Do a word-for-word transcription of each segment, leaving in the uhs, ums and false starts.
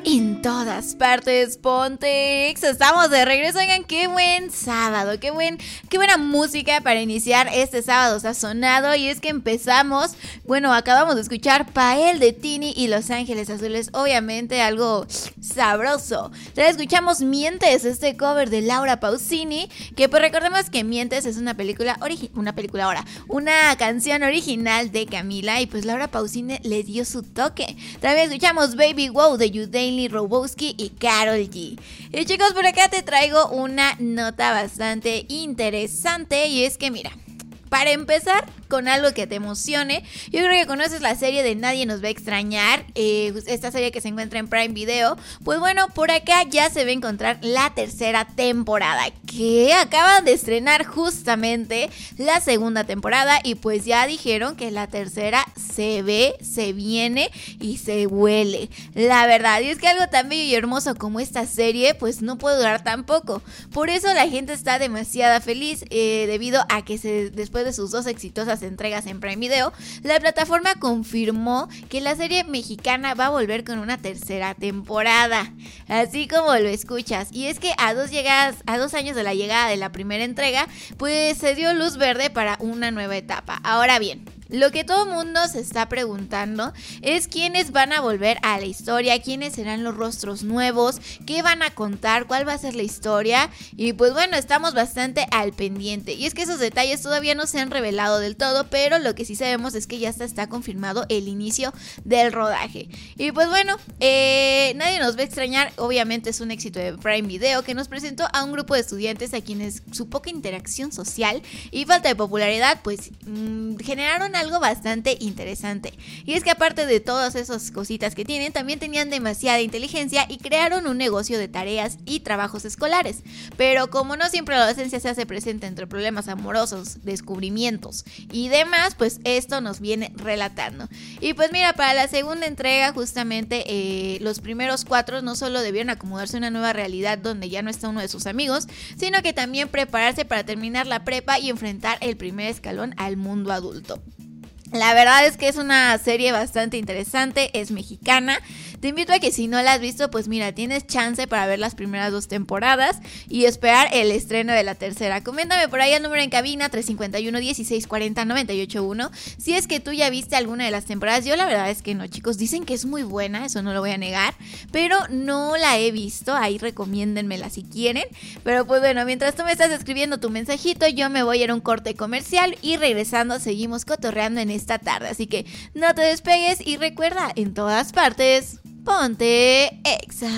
En todas partes, Pontex. Estamos de regreso. Oigan, qué buen sábado, qué buen, qué buena música para iniciar este sábado sazonado. Y es que empezamos, bueno, acabamos de escuchar Pael de Tini y Los Ángeles Azules. Obviamente algo sabroso. Ya escuchamos Mientes, este cover de Laura Pausini, que pues recordemos que Mientes es una película origi- una película ahora, una canción original de Camila, y pues Laura Pausini le dio su toque. También escuchamos Baby Wow de Yudainly Robowski y Karol G. Y chicos, por acá te traigo una nota bastante interesante, y es que mira, para empezar con algo que te emocione, yo creo que conoces la serie de Nadie Nos Va a Extrañar, eh, esta serie que se encuentra en Prime Video. Pues bueno, por acá ya se va a encontrar la tercera temporada, que acaban de estrenar justamente la segunda temporada, y pues ya dijeron que la tercera se ve, se viene y se huele, la verdad. Y es que algo tan bello y hermoso como esta serie pues no puede durar tan poco. Por eso la gente está demasiado feliz, eh, debido a que se, después de sus dos exitosas entregas en Prime Video, la plataforma confirmó que la serie mexicana va a volver con una tercera temporada, así como lo escuchas. Y es que a dos llegadas, a dos años de la llegada de la primera entrega, pues se dio luz verde para una nueva etapa. Ahora bien, lo que todo el mundo se está preguntando es quiénes van a volver a la historia, quiénes serán los rostros nuevos, qué van a contar, cuál va a ser la historia. Y pues bueno, estamos bastante al pendiente. Y es que esos detalles todavía no se han revelado del todo, pero lo que sí sabemos es que ya está, está confirmado el inicio del rodaje. Y pues bueno, eh, Nadie Nos Va a Extrañar obviamente es un éxito de Prime Video, que nos presentó a un grupo de estudiantes a quienes su poca interacción social y falta de popularidad pues mmm, generaron algo bastante interesante. Y es que aparte de todas esas cositas que tienen, también tenían demasiada inteligencia y crearon un negocio de tareas y trabajos escolares. Pero como no siempre la adolescencia se hace presente entre problemas amorosos, descubrimientos y demás, pues esto nos viene relatando. Y pues mira, para la segunda entrega justamente eh, los primeros cuatro no solo debieron acomodarse a una nueva realidad donde ya no está uno de sus amigos, sino que también prepararse para terminar la prepa y enfrentar el primer escalón al mundo adulto. La verdad es que es una serie bastante interesante, es mexicana. Te invito a que si no la has visto, pues mira, tienes chance para ver las primeras dos temporadas y esperar el estreno de la tercera. Coméntame por ahí el número en cabina, tres cinco uno, dieciséis cuarenta, noventa y ocho uno, si es que tú ya viste alguna de las temporadas. Yo la verdad es que no, chicos, dicen que es muy buena, eso no lo voy a negar, pero no la he visto, ahí recomiéndenmela si quieren. Pero pues bueno, mientras tú me estás escribiendo tu mensajito, yo me voy a ir a un corte comercial y regresando seguimos cotorreando en esta tarde. Así que no te despegues y recuerda, en todas partes, ponte Exa.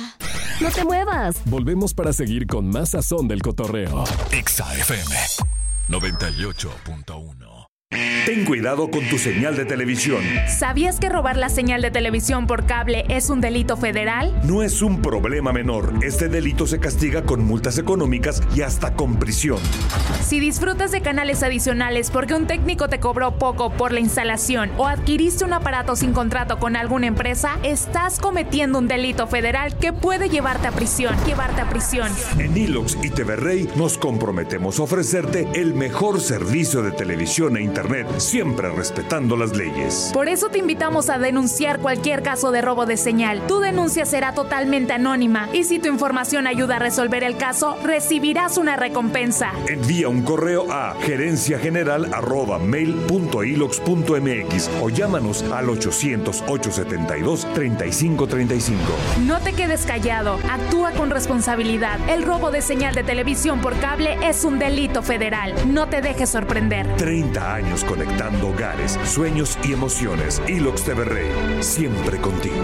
No te muevas. Volvemos para seguir con más sazón del cotorreo. Exa F M noventa y ocho punto uno. Ten cuidado con tu señal de televisión. ¿Sabías que robar la señal de televisión por cable es un delito federal? No es un problema menor. Este delito se castiga con multas económicas y hasta con prisión. Si disfrutas de canales adicionales porque un técnico te cobró poco por la instalación o adquiriste un aparato sin contrato con alguna empresa, estás cometiendo un delito federal que puede llevarte a prisión. Llevarte a prisión. En Ilox y T V Rey nos comprometemos a ofrecerte el mejor servicio de televisión e internet, siempre respetando las leyes. Por eso te invitamos a denunciar cualquier caso de robo de señal. Tu denuncia será totalmente anónima y si tu información ayuda a resolver el caso, recibirás una recompensa. Envía un correo a gerencia general arroba mail punto ilox punto mx o llámanos al ochocientos, ochocientos setenta y dos, treinta y cinco treinta y cinco. No te quedes callado, actúa con responsabilidad. El robo de señal de televisión por cable es un delito federal. No te dejes sorprender. treinta años conectando hogares, sueños y emociones. Ilox T V Rey, siempre contigo.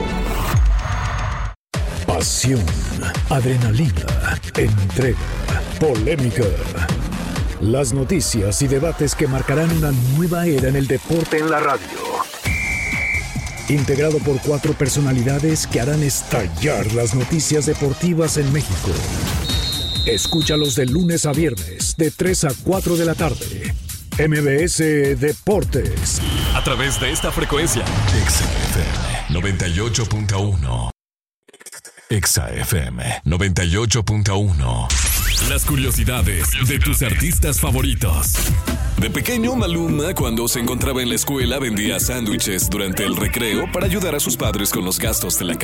Pasión, adrenalina, entrega, polémica. Las noticias y debates que marcarán una nueva era en el deporte en la radio. Integrado por cuatro personalidades que harán estallar las noticias deportivas en México. Escúchalos de lunes a viernes, de tres a cuatro de la tarde. M B S Deportes. A través de esta frecuencia, Exa F M noventa y ocho punto uno. Exa F M noventa y ocho punto uno. Las curiosidades de tus artistas favoritos. De pequeño, Maluma, cuando se encontraba en la escuela, vendía sándwiches durante el recreo para ayudar a sus padres con los gastos de la casa.